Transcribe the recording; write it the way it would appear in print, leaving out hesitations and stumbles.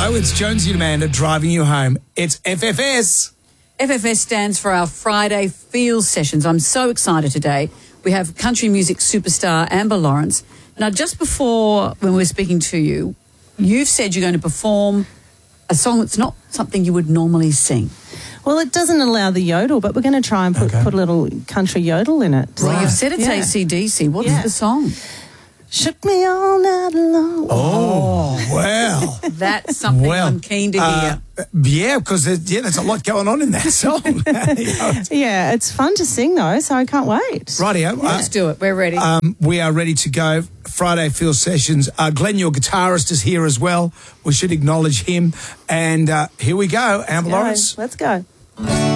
Hello, it's Jonesy and Amanda driving you home. It's FFS. FFS stands for our Friday Feels Sessions. I'm so excited today. We have country music superstar Amber Lawrence. Now, just before when we were speaking to you, you've said you're going to perform a song that's not something you would normally sing. Well, it doesn't allow the yodel, but we're going to try and put a little country yodel in it. Well, you've said it's AC/DC. What's the song? Shook me all night long. Oh, wow. That's something I'm keen to hear. Yeah, because there's a lot going on in that song. Yeah, it's fun to sing, though, so I can't wait. Rightio. Let's do it. We're ready. We are ready to go. Friday Feel Sessions. Glenn, your guitarist, is here as well. We should acknowledge him. And here we go. Amber Lawrence. Let's go.